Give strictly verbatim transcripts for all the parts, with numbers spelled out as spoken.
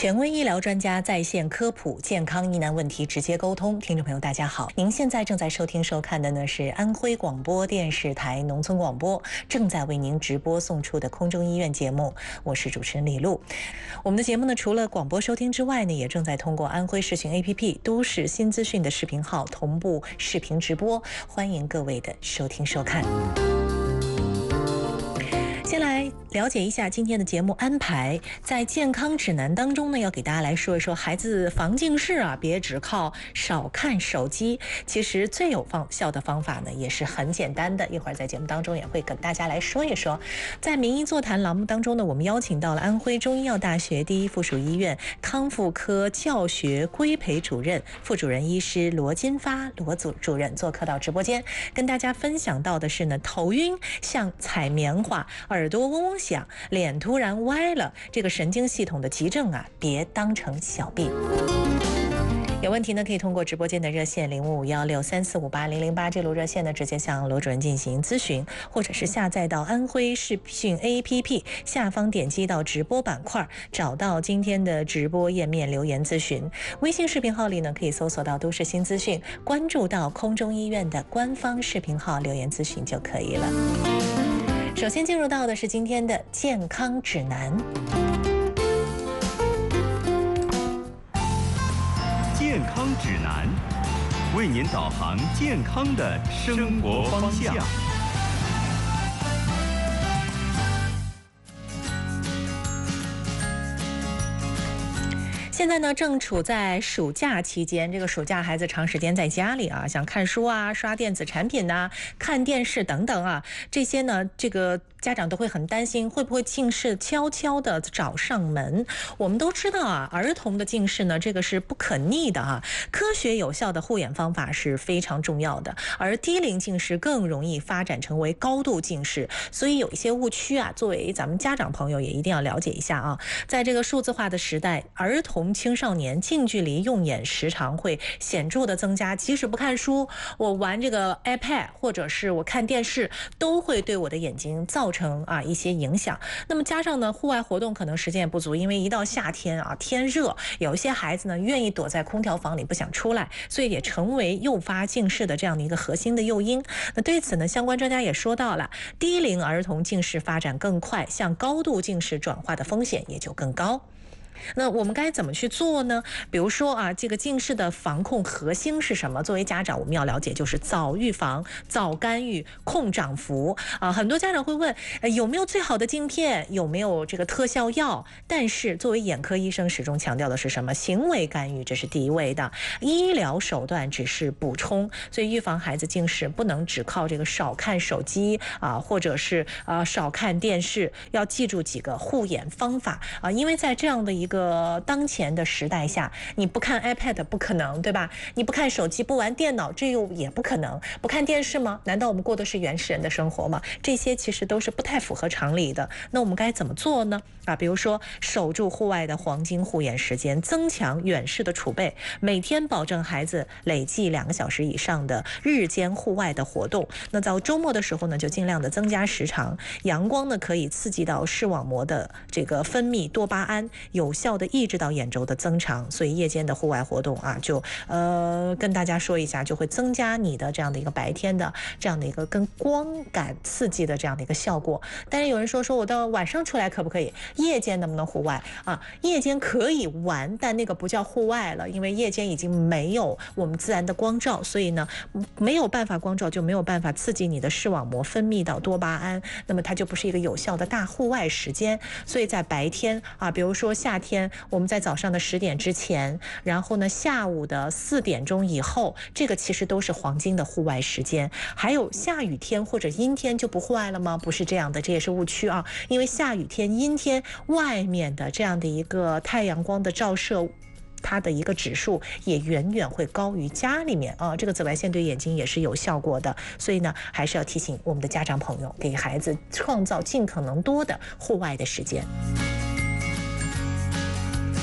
权威医疗专家在线科普健康疑难问题直接沟通。听众朋友大家好，您现在正在收听收看的呢是安徽广播电视台农村广播正在为您直播送出的空中医院节目，我是主持人李璐。我们的节目呢除了广播收听之外呢，也正在通过安徽视讯 A P P 都市新资讯的视频号同步视频直播，欢迎各位的收听收看。先来了解一下今天的节目安排。在健康指南当中呢，要给大家来说一说孩子防近视啊，别只靠少看手机。其实最有方效的方法呢，也是很简单的。一会儿在节目当中也会跟大家来说一说。在名医座谈栏目当中呢，我们邀请到了安徽中医药大学第一附属医院康复科教学规培主任、副主任医师罗金发罗组主任做客到直播间，跟大家分享到的是呢，头晕像踩棉花，耳朵嗡嗡响，脸突然歪了，这个神经系统的急症啊，别当成小病。有问题呢，可以通过直播间的热线零五五幺六三四五八零零八这路热线呢，直接向罗主任进行咨询，或者是下载到安徽视讯 A P P 下方点击到直播板块，找到今天的直播页面留言咨询。微信视频号里呢，可以搜索到都市新资讯，关注到空中医院的官方视频号留言咨询就可以了。首先进入到的是今天的健康指南。 健康指南，为您导航健康的生活方向。 现在呢，正处在暑假期间，这个暑假孩子长时间在家里啊，想看书啊、刷电子产品呐、看电视等等啊，这些呢，这个家长都会很担心，会不会近视悄悄地找上门？我们都知道啊，儿童的近视呢，这个是不可逆的啊。科学有效的护眼方法是非常重要的，而低龄近视更容易发展成为高度近视，所以有一些误区啊，作为咱们家长朋友也一定要了解一下啊。在这个数字化的时代，儿童青少年近距离用眼时长会显著的增加，即使不看书，我玩这个 iPad 或者是我看电视，都会对我的眼睛造成啊一些影响。那么加上呢，户外活动可能时间也不足，因为一到夏天啊，天热，有一些孩子呢愿意躲在空调房里不想出来，所以也成为诱发近视的这样的一个核心的诱因。那对此呢，相关专家也说到了，低龄儿童近视发展更快，向高度近视转化的风险也就更高。那我们该怎么去做呢？比如说啊，这个近视的防控核心是什么？作为家长，我们要了解就是早预防、早干预、控涨幅啊。很多家长会问，呃，有没有最好的镜片？有没有这个特效药？但是作为眼科医生，始终强调的是什么？行为干预，这是第一位的，医疗手段只是补充。所以预防孩子近视，不能只靠这个少看手机啊，或者是啊少看电视，要记住几个护眼方法啊，因为在这样的一个一个当前的时代下，你不看 iPad 不可能，对吧？你不看手机、不玩电脑，这又也不可能。不看电视吗？难道我们过的是原始人的生活吗？这些其实都是不太符合常理的。那我们该怎么做呢？啊，比如说守住户外的黄金护眼时间，增强远视的储备，每天保证孩子累计两个小时以上的日间户外的活动。那到周末的时候呢，就尽量的增加时长。阳光呢，可以刺激到视网膜的这个分泌多巴胺，有效的抑制到眼轴的增长，所以夜间的户外活动啊，就呃跟大家说一下，就会增加你的这样的一个白天的这样的一个跟光感刺激的这样的一个效果。但是有人说说我到晚上出来可不可以？夜间能不能户外啊？夜间可以玩，但那个不叫户外了，因为夜间已经没有我们自然的光照，所以呢没有办法光照，就没有办法刺激你的视网膜分泌到多巴胺，那么它就不是一个有效的大户外时间。所以在白天啊，比如说夏天我们在早上的十点之前，然后呢下午的四点钟以后，这个其实都是黄金的户外时间。还有下雨天或者阴天就不户外了吗？不是这样的，这也是误区啊。因为下雨天、阴天外面的这样的一个太阳光的照射，它的一个指数也远远会高于家里面啊，这个紫外线对眼睛也是有效果的。所以呢，还是要提醒我们的家长朋友，给孩子创造尽可能多的户外的时间。规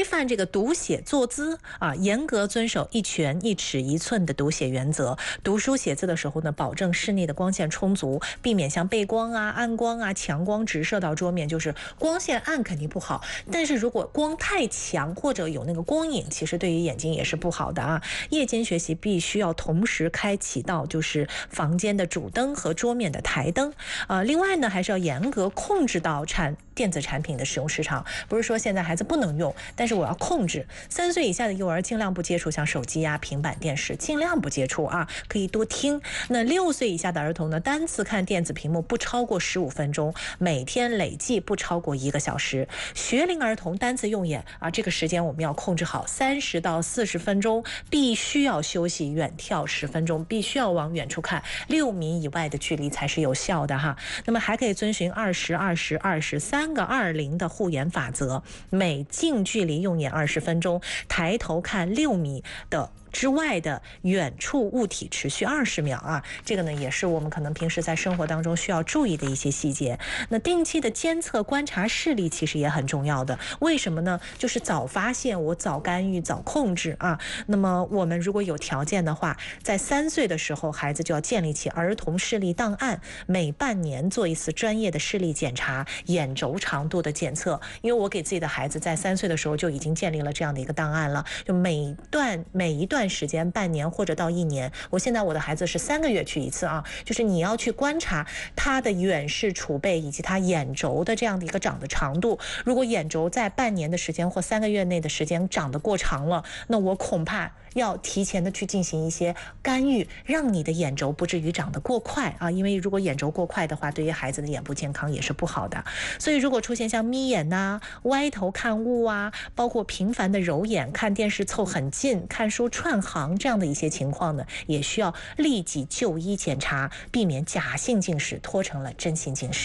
规范这个读写坐姿啊，严格遵守一拳一尺一寸的读写原则。读书写字的时候呢，保证室内的光线充足，避免像背光啊、暗光啊、强光直射到桌面。就是光线暗肯定不好，但是如果光太强或者有那个光影，其实对于眼睛也是不好的啊。夜间学习必须要同时开启到就是房间的主灯和桌面的台灯。呃，另外呢，还是要严格控制到产电子产品的使用时长。不是说现在孩子不能用，但是我要控制。三岁以下的幼儿尽量不接触像手机啊、平板电视，尽量不接触啊，可以多听。那六岁以下的儿童呢，单次看电子屏幕不超过十五分钟，每天累计不超过一个小时。学龄儿童单次用眼啊，这个时间我们要控制好，三十到四十分钟，必须要休息，远眺十分钟，必须要往远处看，六米以外的距离才是有效的哈。那么还可以遵循二十、二十、二十三个二零的护眼法则，每近距离用眼二十分钟，抬头看六米的之外的远处物体持续二十秒啊，这个呢也是我们可能平时在生活当中需要注意的一些细节。那定期的监测观察视力其实也很重要的，为什么呢？就是早发现，我早干预，早控制啊。那么我们如果有条件的话，在三岁的时候，孩子就要建立起儿童视力档案，每半年做一次专业的视力检查，眼轴长度的检测。因为我给自己的孩子在三岁的时候就已经建立了这样的一个档案了，就每段每一段时间半年或者到一年，我现在我的孩子是三个月去一次啊，就是你要去观察他的远视储备以及他眼轴的这样的一个长的长度。如果眼轴在半年的时间或三个月内的时间长得过长了，那我恐怕要提前的去进行一些干预，让你的眼轴不至于长得过快啊，因为如果眼轴过快的话，对于孩子的眼部健康也是不好的。所以如果出现像眯眼呐、啊、歪头看物啊，包括频繁的揉眼、看电视凑很近、看书串行这样的一些情况呢，也需要立即就医检查，避免假性近视拖成了真性近视。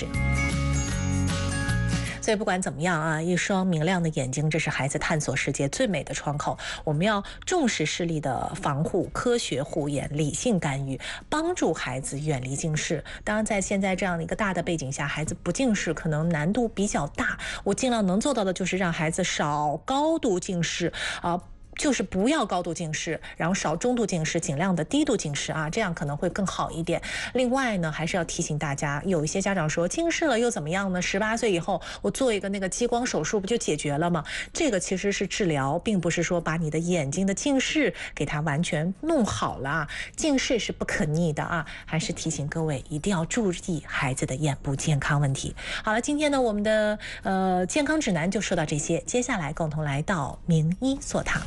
所以不管怎么样啊，一双明亮的眼睛，这是孩子探索世界最美的窗口。我们要重视视力的防护，科学护眼，理性干预，帮助孩子远离近视。当然，在现在这样的一个大的背景下，孩子不近视可能难度比较大。我尽量能做到的就是让孩子少高度近视啊。就是不要高度近视，然后少中度近视，尽量的低度近视啊，这样可能会更好一点。另外呢，还是要提醒大家，有一些家长说近视了又怎么样呢？十八岁以后我做一个那个激光手术不就解决了吗？这个其实是治疗，并不是说把你的眼睛的近视给它完全弄好了。近视是不可逆的啊，还是提醒各位一定要注意孩子的眼部健康问题。好了，今天呢我们的呃健康指南就说到这些，接下来共同来到名医座堂。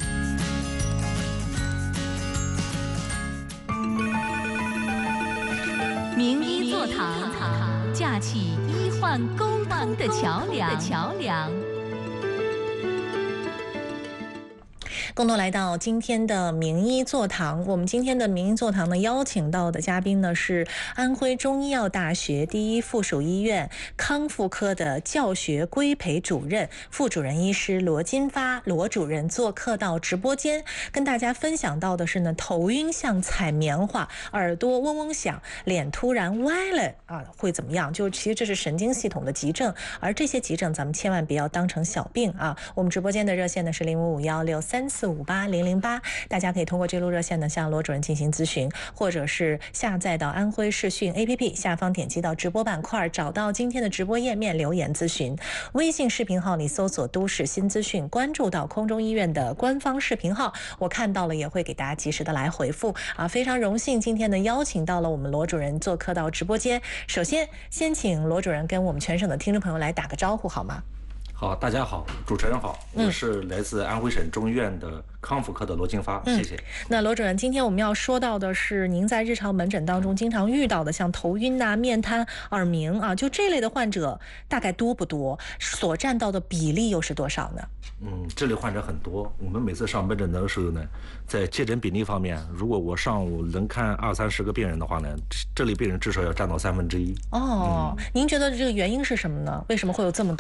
名医座堂，架起医患沟通的桥梁。 共同来到今天的名医座堂。我们今天的名医座堂呢，邀请到的嘉宾呢是安徽中医药大学第一附属医院康复科的教学规培主任、副主任医师罗金发罗主任做客到直播间，跟大家分享到的是呢，头晕像采棉花，耳朵嗡嗡响，脸突然歪了啊，会怎么样？就其实这是神经系统的急症，而这些急症咱们千万不要当成小病啊。我们直播间的热线呢是零五五幺六三四五八零零八，大家可以通过这路热线呢向罗主任进行咨询，或者是下载到安徽视讯 A P P， 下方点击到直播板块，找到今天的直播页面留言咨询。微信视频号里搜索都市新资讯，关注到空中医院的官方视频号，我看到了也会给大家及时的来回复啊。非常荣幸今天呢邀请到了我们罗主任做客到直播间。首先先请罗主任跟我们全省的听众朋友来打个招呼好吗？ 好，大家好，主持人好，我是来自安徽省中医院的康复科的罗金发， 嗯、 谢谢。 那罗主任，今天我们要说到的是您在日常门诊当中经常遇到的，像头晕呐、面瘫、耳鸣啊，就这类的患者大概多不多？所占到的比例又是多少呢？ 嗯，这类患者很多。我们每次上门诊的时候呢，在接诊比例方面，如果我上午能看二三十个病人的话呢，这类病人至少要占到三分之一。 哦、嗯，您觉得这个原因是什么呢？为什么会有这么多？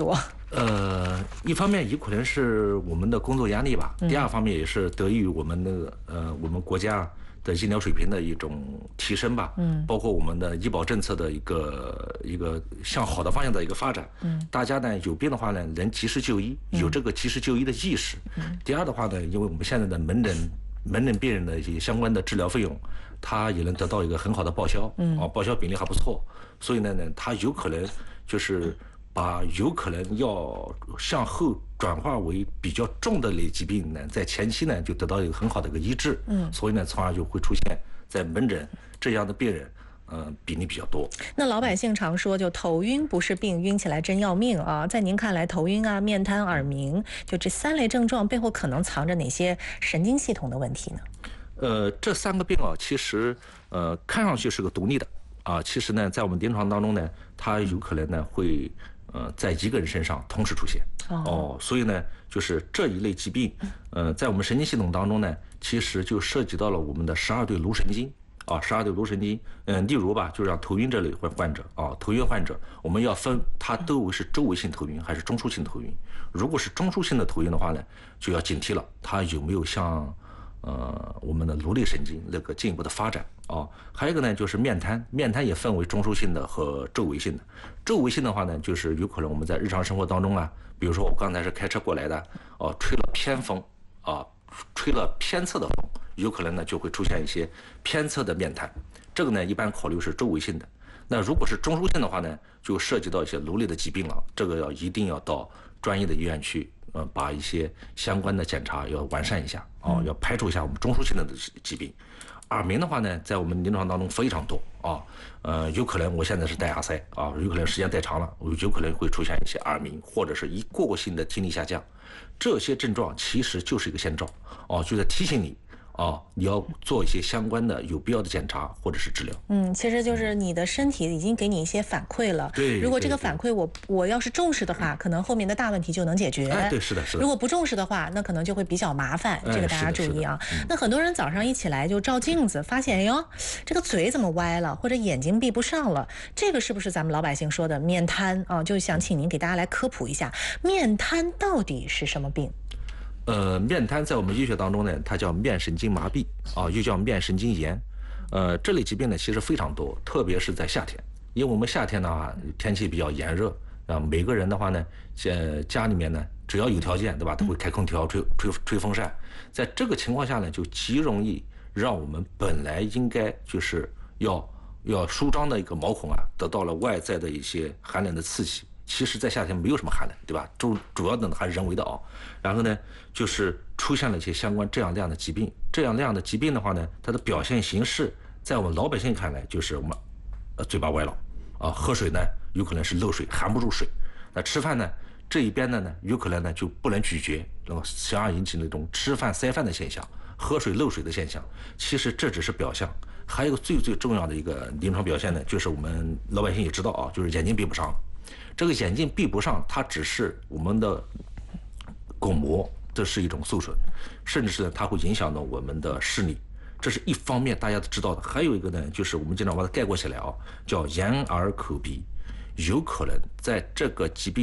呃，一方面有可能是我们的工作压力吧，第二方面也是得益于我们的呃我们国家的医疗水平的一种提升吧，嗯，包括我们的医保政策的一个一个向好的方向的一个发展，嗯，大家呢有病的话呢能及时就医，有这个及时就医的意识，嗯，第二的话呢，因为我们现在的门诊门诊病人的一些相关的治疗费用，它也能得到一个很好的报销，嗯，啊，报销比例还不错，所以呢呢，它有可能就是把有可能要向后转化为比较重的类疾病呢，在前期呢就得到一个很好的一个医治，嗯，所以呢，从而就会出现在门诊这样的病人。呃，比例比较多。 那老百姓常说，就头晕不是病，晕起来真要命啊！在您看来，头晕啊、面瘫、耳鸣，就这三类症状背后可能藏着哪些神经系统的问题呢？ 呃，这三个病啊，其实呃看上去是个独立的啊，其实呢，在我们临床当中呢，它有可能呢会呃在一个人身上同时出现。哦, 哦，所以呢，就是这一类疾病，呃，在我们神经系统当中呢，其实就涉及到了我们的十二对颅神经。啊，十二对颅神经，嗯，例如吧，就让头晕这类患患者啊，头晕患者，我们要分它都是周围性头晕还是中枢性头晕。如果是中枢性的头晕的话呢，就要警惕了，它有没有像呃我们的颅内神经那个进一步的发展啊？还有一个呢，就是面瘫，面瘫也分为中枢性的和周围性的。周围性的话呢，就是有可能我们在日常生活当中啊，比如说我刚才是开车过来的，哦、啊，吹了偏风啊，吹了偏侧的风。有可能呢就会出现一些偏侧的面瘫，这个呢一般考虑是周围性的。那如果是中枢性的话呢，就涉及到一些颅内的疾病了，这个要一定要到专业的医院去，呃，把一些相关的检查要完善一下啊、哦，要排除一下我们中枢性的疾病。耳鸣的话呢，在我们临床当中非常多啊，呃，有可能我现在是戴耳塞啊，有可能时间太长了，有可能会出现一些耳鸣，或者是一过过性的听力下降，这些症状其实就是一个先兆哦，就在提醒你。啊，你要做一些相关的有必要的检查或者是治疗。 嗯，其实就是你的身体已经给你一些反馈了。 对， 如果这个反馈我我要是重视的话，可能后面的大问题就能解决。 哎，对，是的，是的。 如果不重视的话，那可能就会比较麻烦。这个大家注意啊。 嗯、 那很多人早上一起来就照镜子，发现哎呦，这个嘴怎么歪了，或者眼睛闭不上了，这个是不是咱们老百姓说的面瘫啊？就想请您给大家来科普一下，面瘫到底是什么病？ 呃，面瘫在我们医学当中呢，它叫面神经麻痹啊，又叫面神经炎。呃，这类疾病呢其实非常多，特别是在夏天，因为我们夏天的话天气比较炎热啊，每个人的话呢，在家里面呢，只要有条件，对吧，都会开空调、吹吹吹风扇。在这个情况下呢，就极容易让我们本来应该就是要要舒张的一个毛孔啊，得到了外在的一些寒冷的刺激。其实，在夏天没有什么寒冷，对吧？主主要的呢还是人为的啊。然后呢，就是出现了一些相关这样那样的疾病。这样那样的疾病的话呢，它的表现形式，在我们老百姓看来，就是我们呃嘴巴歪了啊，喝水呢有可能是漏水，含不住水。那吃饭呢，这一边的呢有可能呢就不能咀嚼，那么从而引起那种吃饭塞饭的现象，喝水漏水的现象。其实这只是表象，还有一个最最重要的一个临床表现呢，就是我们老百姓也知道啊，就是眼睛闭不上。这个眼睛闭不上，它只是我们的巩膜，这是一种受损，甚至是它会影响到我们的视力，这是一方面大家都知道的。还有一个呢，就是我们经常把它概括起来啊，叫眼耳口鼻，有可能在这个疾病